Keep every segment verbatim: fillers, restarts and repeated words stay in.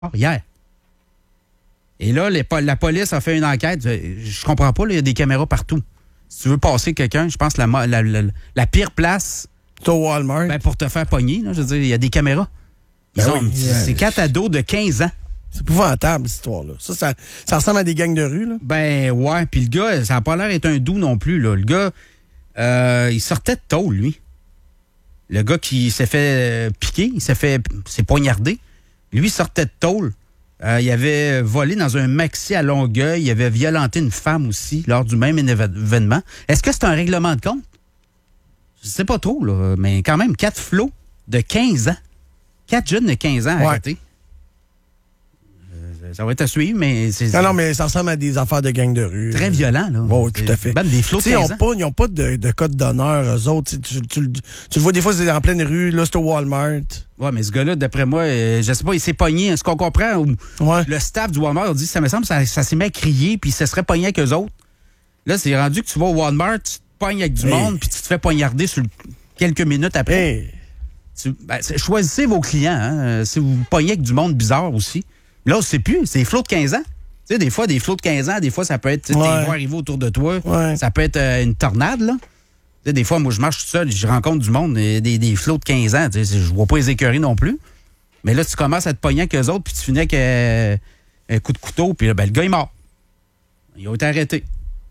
hier. Et là, les, la police a fait une enquête. Je comprends pas, il y a des caméras partout. Si tu veux passer quelqu'un, je pense que la, la, la, la pire place... C'est au Walmart. Ben, pour te faire pogner, là, je veux dire, il y a des caméras. Ils Ben ont, oui, c'est, c'est quatre ados de quinze ans. C'est épouvantable, cette histoire-là. Ça, ça, ça ressemble à des gangs de rue, là. Ben, ouais. Puis le gars, ça n'a pas l'air d'être un doux non plus, là. Le gars, euh, il sortait de tôle, lui. Le gars qui s'est fait euh, piquer, il s'est fait, s'est poignardé. Lui, il sortait de tôle. Euh, il avait volé dans un maxi à Longueuil. Il avait violenté une femme aussi lors du même événement. Est-ce que c'est un règlement de compte? Je sais pas trop, là. Mais quand même, quatre flots de quinze ans. Quatre jeunes de quinze ans ouais. arrêtés. Euh, ça va être à suivre, mais c'est... Non, non, mais ça ressemble à des affaires de gangs de rue. Très violent, là. Oui, tout à fait. Ben, des flots de quinze ans. Ils n'ont pas, pas de, de code d'honneur, eux autres. Tu, tu, tu, tu le vois des fois, c'est en pleine rue. Là, c'est au Walmart. Ouais, mais ce gars-là, d'après moi, euh, je sais pas, il s'est pogné. Ce qu'on comprend, ou, ouais. le staff du Walmart a dit, ça me semble, ça, ça s'est mis à crier, puis ça serait pogné avec eux autres. Là, c'est rendu que tu vas au Walmart, tu te pognes avec du hey. monde, puis tu te fais poignarder sur le... quelques minutes après. Hey. Tu, ben, choisissez vos clients. Hein, si vous vous pognez avec du monde bizarre aussi. Là, on ne sait plus. C'est des flots de quinze ans. Tu sais, des fois, des flots de quinze ans, des fois, ça peut être... Ouais. Tes voix arriver autour de toi. Ouais. Ça peut être euh, une tornade, là. Tu sais, des fois, moi, je marche tout seul, je rencontre du monde, des, des, des flots de quinze ans. Tu sais, je vois pas les écœurer non plus. Mais là, tu commences à te pogner avec eux autres, puis tu finis avec euh, un coup de couteau, puis là, ben, le gars est mort. Il a été arrêté.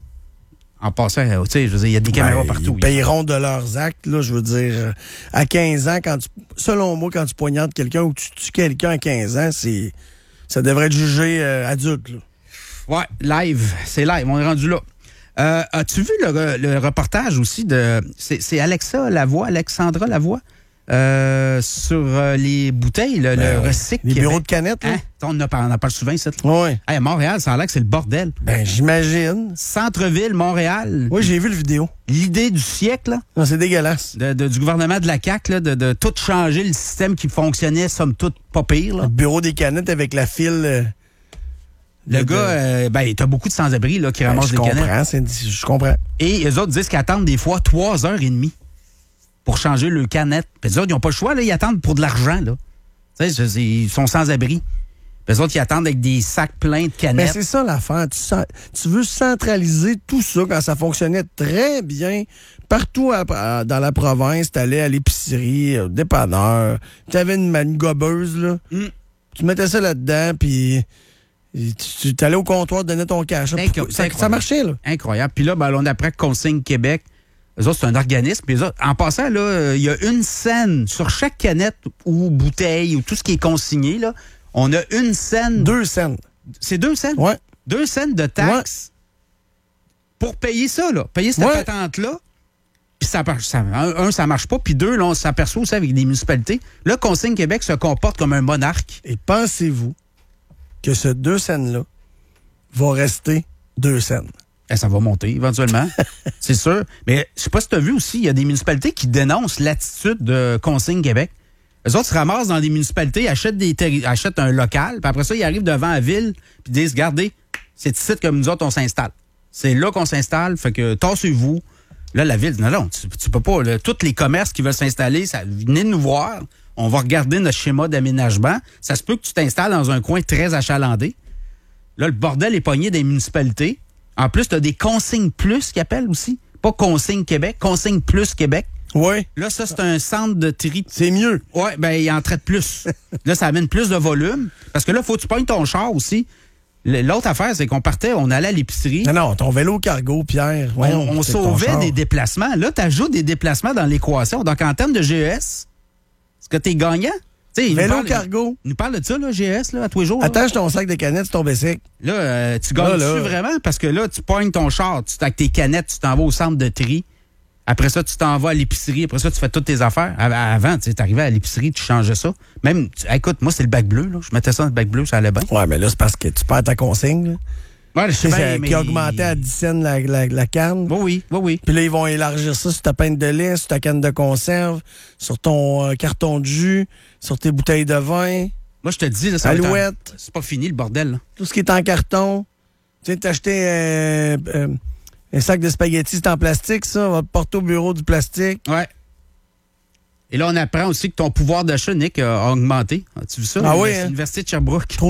En passant, tu sais, je veux dire, il y a des caméras ben, partout. Ils payeront de leurs actes, là, je veux dire. À quinze ans, quand tu, selon moi, quand tu poignardes quelqu'un ou tu tues quelqu'un à quinze ans, c'est, ça devrait être jugé euh, adulte, là. Ouais, live. C'est live. On est rendu là. Euh, as-tu vu le, le reportage aussi de... C'est, c'est Alexa Lavoie, Alexandra Lavoie, euh, sur euh, les bouteilles, le, ben, le recycle. Les bureaux de canettes, là. Hein? On en parle, on en parle souvent ici. Oui. Hey, à Montréal, ça a l'air que c'est le bordel. Ben, j'imagine. Centre-ville, Montréal. Oui, j'ai vu le vidéo. L'idée du siècle, là. Non, c'est dégueulasse. De, de, du gouvernement de la C A Q, là, de, de tout changer le système qui fonctionnait, somme toute, pas pire, là. Le bureau des canettes avec la file... Euh, le gars, euh, ben, t'as beaucoup de sans-abri, là, qui ben, ramassent des canettes. C'est, je comprends. Et eux autres disent qu'ils attendent des fois trois heures et demie pour changer le canette. Puis les autres, ils n'ont pas le choix, là, ils attendent pour de l'argent, là. Tu sais, ils sont sans-abri. Puis les autres, ils attendent avec des sacs pleins de canettes. Mais c'est ça l'affaire. Tu, tu veux centraliser tout ça quand ça fonctionnait très bien partout à, à, dans la province. Tu allais à l'épicerie, au dépanneur. Tu avais une, une gobeuse, là. Mm. Tu mettais ça là-dedans, puis tu, tu allais au comptoir, donnais ton cash. Incro- ça, ça marchait, là. Incroyable. Puis là, ben, on apprend que Consigne Québec, eux autres, c'est un organisme. Puis eux autres, en passant, là, il y a une scène sur chaque canette ou bouteille ou tout ce qui est consigné, là. On a une scène. Deux scènes. C'est deux scènes? Oui. Deux scènes de taxes ouais. pour payer ça, là. Payer cette ouais. patente-là. Puis ça, ça, un, un, ça marche pas. Puis deux, là, on s'aperçoit aussi avec des municipalités. Là, Consigne Québec se comporte comme un monarque. Et pensez-vous que ce deux scènes-là va rester deux scènes? Eh, ça va monter éventuellement, c'est sûr. Mais je sais pas si tu as vu aussi, il y a des municipalités qui dénoncent l'attitude de Consigne Québec. Eux autres se ramassent dans des municipalités, achètent, des terri- achètent un local, puis après ça, ils arrivent devant la ville, puis disent, regardez, c'est ici que nous autres, on s'installe. C'est là qu'on s'installe, fait que tassez-vous. Là, la ville dit, non, non, tu, tu peux pas. Là, tous les commerces qui veulent s'installer, ça, venez nous voir. On va regarder notre schéma d'aménagement. Ça se peut que tu t'installes dans un coin très achalandé. Là, le bordel est pogné des municipalités. En plus, tu as des consignes plus qui appellent aussi. Pas Consigne Québec, Consigne plus Québec. Oui. Là, ça, c'est un centre de tri. C'est mieux. Oui, ben il en traite plus. Là, ça amène plus de volume. Parce que là, il faut que tu pognes ton char aussi. L'autre affaire, c'est qu'on partait, on allait à l'épicerie. Non, non, ton vélo cargo, Pierre. Ouais, on on sauvait des déplacements. Là, tu ajoutes des déplacements dans l'équation. Donc, en termes de G E S, est-ce que tu es gagnant? T'sais, vélo parle, cargo. Il nous parle de ça, là, G E S, là, à tous les jours. Attache ton sac de canettes sur ton bicycle. Là, euh, tu gagnes-tu vraiment? Parce que là, tu pognes ton char, tu avec tes canettes, tu t'en vas au centre de tri. Après ça, tu t'en vas à l'épicerie. Après ça, tu fais toutes tes affaires. Avant, tu arrivais à l'épicerie, tu changeais ça. Même, tu, écoute, moi, c'est le bac bleu. Là. Je mettais ça dans le bac bleu, ça allait bien. Ouais, mais là, c'est parce que tu perds ta consigne. Là. Ouais, je sais bien, mais... Qui augmentait à dix cents la, la, la canne. Oui, oui, oui, oui. Puis là, ils vont élargir ça sur ta pinte de lait, sur ta canne de conserve, sur ton euh, carton de jus, sur tes bouteilles de vin. Moi, je te dis, là, ça Alouette. Un... C'est pas fini, le bordel. Là. Tout ce qui est en carton. Tu sais, t'acheter euh, euh, un sac de spaghettis, c'est en plastique, ça. On va te porter au bureau du plastique. Ouais. Et là, on apprend aussi que ton pouvoir d'achat, Nick, a augmenté. As-tu vu ça? Ah oui, À hein? l'Université de Sherbrooke.